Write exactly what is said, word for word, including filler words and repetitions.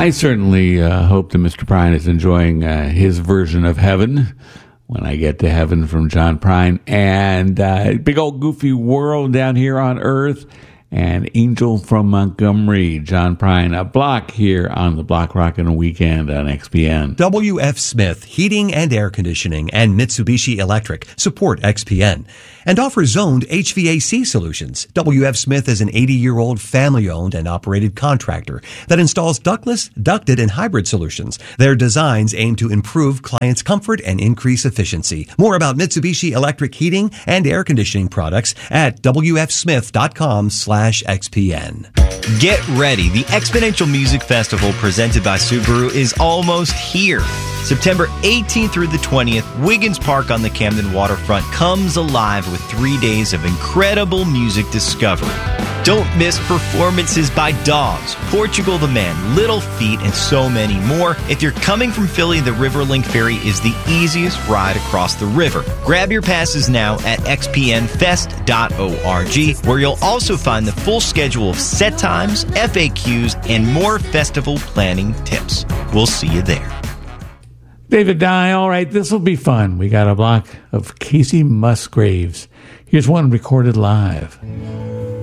I certainly uh, hope that Mister Prine is enjoying uh, his version of heaven when I get to heaven from John Prine. And uh, big old goofy world down here on Earth. And Angel from Montgomery, John Prine, a block here on the Block Rockin' Weekend on X P N. W F. Smith Heating and Air Conditioning and Mitsubishi Electric support X P N and offer zoned H V A C solutions. W F. Smith is an eighty-year-old family-owned and operated contractor that installs ductless, ducted, and hybrid solutions. Their designs aim to improve clients' comfort and increase efficiency. More about Mitsubishi Electric heating and air conditioning products at W F smith dot com slash X P N. Get ready. The Exponential Music Festival presented by Subaru is almost here. September eighteenth through the twentieth, Wiggins Park on the Camden waterfront comes alive with three days of incredible music discovery. Don't miss performances by Dogs, Portugal the Man, Little Feat, and so many more. If you're coming from Philly, the Riverlink Ferry is the easiest ride across the river. Grab your passes now at x p n fest dot org, where you'll also find the full schedule of set times, F A Qs, and more festival planning tips. We'll see you there. David Dye, all right, this will be fun. We got a block of Casey Musgraves. Here's one recorded live.